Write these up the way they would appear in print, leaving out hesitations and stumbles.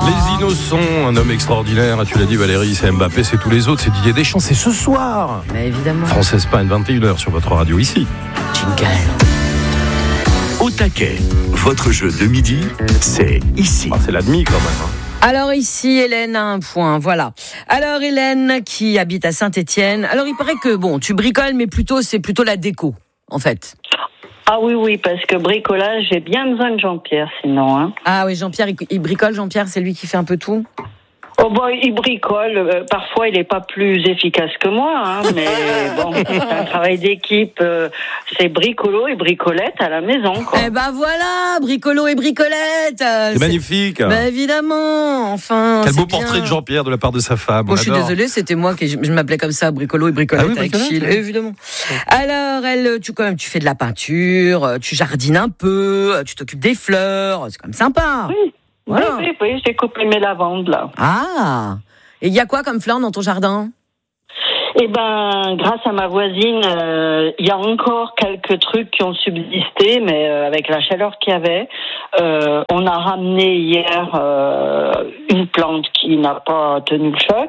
Les innocents, un homme extraordinaire, tu l'as dit Valérie, c'est Mbappé, c'est tous les autres, c'est Didier Deschamps, c'est ce soir. Mais évidemment. France-Espagne, 21h sur votre radio ici. Jingle. Au taquet, votre jeu de midi, c'est ici. Ah, c'est la demi quand même. Alors ici, Hélène a un point, voilà. Alors Hélène, qui habite à Saint-Étienne. Alors il paraît que, bon, tu bricoles, mais c'est plutôt la déco, en fait. Ah oui, parce que bricolage, j'ai bien besoin de Jean-Pierre, sinon. Hein. Ah oui, Jean-Pierre, il bricole, Jean-Pierre, c'est lui qui fait un peu tout. Oh il bricole. Parfois, il n'est pas plus efficace que moi, hein, mais bon, c'est un travail d'équipe. C'est bricolo et bricolette à la maison, quoi. Eh ben voilà, bricolo et bricolette. C'est magnifique. Ben évidemment, enfin. Quel beau bien. portrait de Jean-Pierre de la part de sa femme. Bon, je suis désolée, c'était moi qui je m'appelais comme ça, bricolo et bricolette avec Chil, évidemment. Alors, tu fais de la peinture, tu jardines un peu, tu t'occupes des fleurs, c'est quand même sympa. Oui. Voilà. Oui, j'ai coupé mes lavandes, là. Ah. Et il y a quoi comme fleurs dans ton jardin ? Eh ben, grâce à ma voisine, il y a encore quelques trucs qui ont subsisté, mais avec la chaleur qu'il y avait, on a ramené hier une plante qui n'a pas tenu le choc.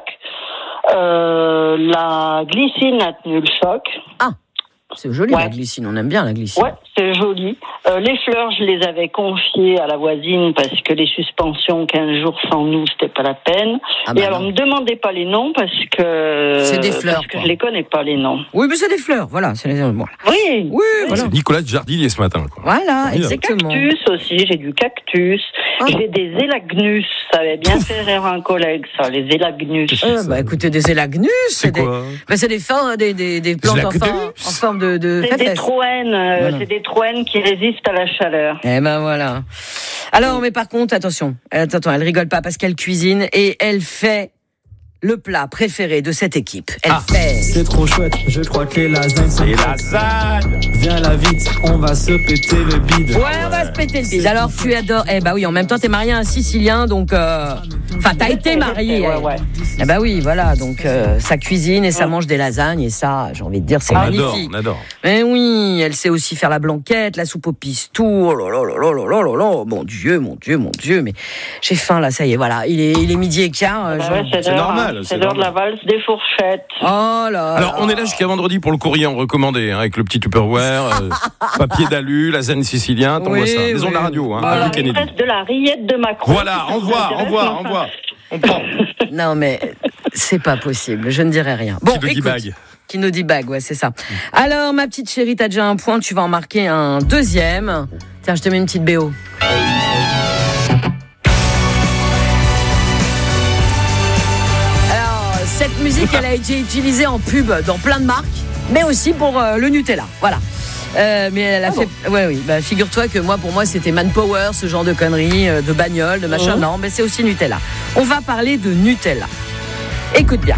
La glycine a tenu le choc. Ah, c'est joli la glycine, on aime bien la glycine. Ouais, c'est joli. Les fleurs, je les avais confiées à la voisine parce que les suspensions 15 jours sans nous, c'était pas la peine. Ah bah et alors, me demandez pas les noms parce que c'est des fleurs, parce que je les connais pas les noms. Oui, mais c'est des fleurs, voilà. C'est les... voilà. Oui, voilà. C'est Nicolas de Jardinier ce matin, quoi. Voilà, exactement. Des cactus aussi, j'ai du cactus. J'ai des élagnus. Ça avait bien fait rire un collègue, ça, les élagnus. Écoutez, des élagnus, c'est quoi ? C'est des plantes en forme de c'est des troènes, c'est des troènes qui résistent à la chaleur. Eh ben voilà. Alors, mais par contre, attention, elle rigole pas parce qu'elle cuisine et elle fait le plat préféré de cette équipe. Elle fait... C'est trop chouette, je crois que les lasagnes sont Les lasagnes. Viens là vite, on va se péter le bide. Ouais, on va se péter le bide. Alors, tu adores... Eh ben oui, en même temps, t'es marié à un Sicilien, donc... Enfin, t'as été marié. Ouais. Eh ben oui, voilà, donc ça cuisine et ça mange des lasagnes et ça, j'ai envie de dire, c'est magnifique. On adore. Mais oui, elle sait aussi faire la blanquette, la soupe au pistou. Oh là là là là là là là. Mon Dieu, mais j'ai faim là, ça y est, voilà. Il est midi et quart. C'est normal. C'est l'heure de la valse des fourchettes. Oh là. Alors, on est là jusqu'à vendredi pour le courrier en recommandé, avec le petit Tupperware, papier d'alu, lasagne sicilien, t'envoies ça. Maison de la radio, Voilà, il reste de la rillette de Macron. Voilà, envoie. On prend. Non, mais c'est pas possible, je ne dirai rien. Bon, écoute. Kinody Bag, ouais, c'est ça. Alors, ma petite chérie, t'as déjà un point, tu vas en marquer un deuxième. Tiens, je te mets une petite BO. Cette musique, elle a été utilisée en pub dans plein de marques, mais aussi pour le Nutella. Voilà. Mais elle a fait. Ouais, oui. Bah, figure-toi que pour moi, c'était Manpower, ce genre de conneries, de bagnole, de machin. Non, mais c'est aussi Nutella. On va parler de Nutella. Écoute bien.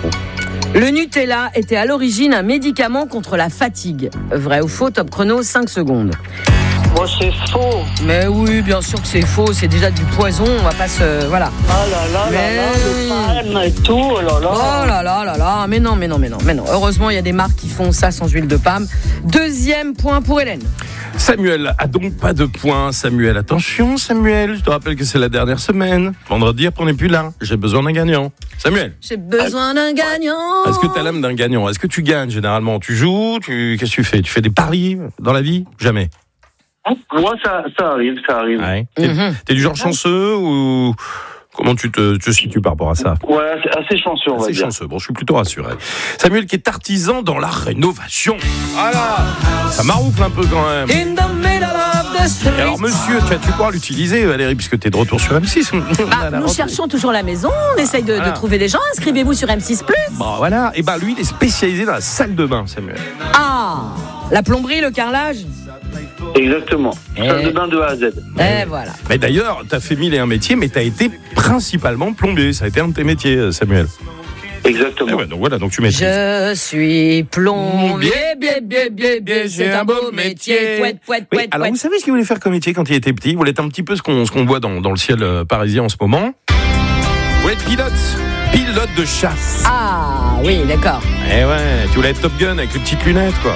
Le Nutella était à l'origine un médicament contre la fatigue. Vrai ou faux? Top chrono, 5 secondes. Bon, c'est faux. Mais oui, bien sûr que c'est faux. C'est déjà du poison. On va pas se... Voilà. Oh là là, le palme et tout. Oh là là. Oh là là là là. Mais non. Heureusement, il y a des marques qui font ça sans huile de palme. Deuxième point pour Hélène. Samuel a donc pas de points. Samuel, attention Samuel, je te rappelle que c'est la dernière semaine. Vendredi, après on n'est plus là. J'ai besoin d'un gagnant. Samuel. J'ai besoin d'un gagnant. Est-ce que tu as l'âme d'un gagnant? Est-ce que tu gagnes généralement? Tu joues? Qu'est-ce que tu fais? Tu fais des paris dans la vie? Jamais. Moi, ça arrive. Ouais. T'es du genre chanceux ou comment tu te situes par rapport à ça? Ouais, assez chanceux, on va dire. Chanceux. Bon, je suis plutôt rassuré. Samuel qui est artisan dans la rénovation. Voilà. Ça maroufle un peu quand même. In the middle of the street. Et alors, monsieur, tu pourras l'utiliser, Valérie, puisque t'es de retour sur M6. Nous cherchons toujours la maison. On essaye de trouver des gens. Inscrivez-vous sur M6+. Bon, voilà. Et lui, il est spécialisé dans la salle de bain, Samuel. Ah, la plomberie, le carrelage. Exactement. Salle de bain de A à Z. Et voilà. Mais d'ailleurs, t'as fait 1001 métiers, mais t'as été principalement plombier. Ça a été un de tes métiers, Samuel. Exactement. Donc voilà, donc tu maîtrises. Je suis plombier, bien, c'est un beau métier. Oui, alors vous savez ce qu'il voulait faire comme métier quand il était petit? Il voulait être un petit peu ce qu'on voit dans le ciel parisien en ce moment. Il voulait être pilote de chasse. Ah oui, d'accord. Eh ouais, tu voulais être Top Gun avec les petites lunettes, quoi.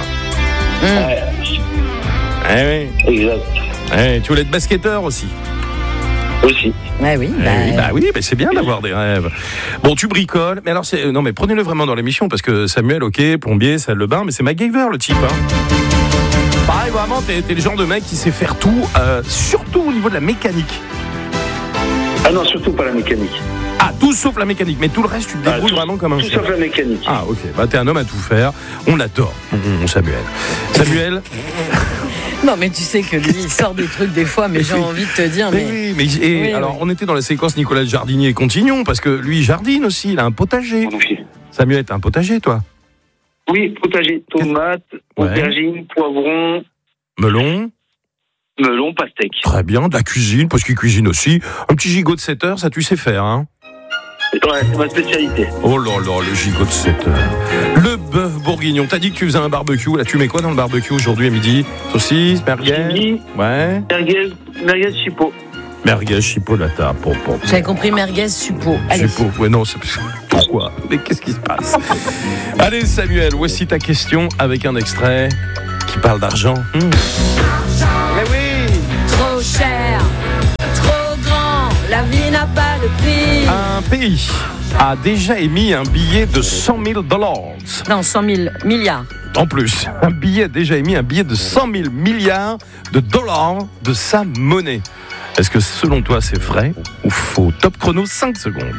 Oui. Eh oui. Exact. Tu voulais être basketteur aussi. Aussi. Ouais, oui. Oui, c'est bien d'avoir des rêves. Bon, tu bricoles, mais alors non, mais prenez-le vraiment dans l'émission parce que Samuel, ok, plombier, salle de bain, mais c'est MacGyver le type. Pareil, vraiment, t'es le genre de mec qui sait faire tout, surtout au niveau de la mécanique. Ah non, surtout pas la mécanique. Ah, tout sauf la mécanique, mais tout le reste, tu te débrouilles vraiment comme un chef. chef. Tout sauf la mécanique. Ah, ok, t'es un homme à tout faire. On l'adore, mon Samuel. Samuel. Non, mais tu sais que lui, il sort des trucs des fois, mais j'ai envie de te dire. On était dans la séquence Nicolas Jardinier, continuons, parce que lui, il jardine aussi, il a un potager. Oui. Samuel, t'as un potager, toi? Oui, potager, tomates, aubergines, poivrons. Melon, pastèque. Très bien, de la cuisine, parce qu'il cuisine aussi. Un petit gigot de 7 heures, ça tu sais faire, hein? Ouais, c'est ma spécialité. Oh là là, le gigot de 7 heures. Le bœuf bourguignon. T'as dit que tu faisais un barbecue. Là, tu mets quoi dans le barbecue aujourd'hui à midi? Saucisse, merguez? Ouais. Merguez chipot. Merguez chipolata. J'avais compris merguez suppo. Allez. Suppo. Ouais, non, c'est... Pourquoi? Mais qu'est-ce qui se passe? Allez, Samuel, voici ta question avec un extrait qui parle d'argent. Mais oui. Trop cher, trop grand, la vie n'a pas de prix. Un pays a déjà émis un billet de $100 000. Non, 100 000 milliards. En plus, un billet a déjà émis un billet de 100 000 milliards de dollars de sa monnaie. Est-ce que selon toi c'est vrai ou faux? Top chrono, 5 secondes.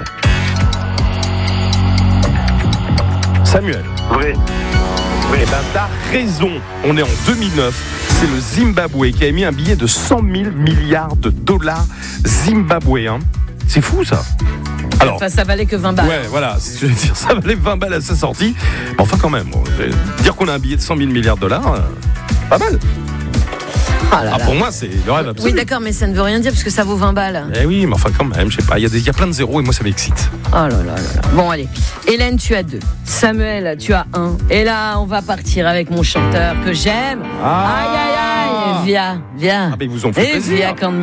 Samuel. Vrai. Eh ben t'as raison. On est en 2009. C'est le Zimbabwe qui a émis un billet de 100 000 milliards de dollars zimbabwéens. C'est fou ça. Alors, enfin, ça valait que 20 balles. Ouais, voilà. Je veux dire, ça valait 20 balles à sa sortie. Enfin, quand même. Dire qu'on a un billet de 100 000 milliards de dollars, pas mal. Pour moi, c'est le rêve absolu. Oui, d'accord, mais ça ne veut rien dire parce que ça vaut 20 balles. Eh oui, mais enfin, quand même, je sais pas. Il y a plein de zéros et moi, ça m'excite. Oh là là là là. Bon, allez. Hélène, tu as 2. Samuel, tu as 1. Et là, on va partir avec mon chanteur que j'aime. Aïe, aïe, aïe. Viens. Ah, mais ils vous ont fait plaisir. Viens quand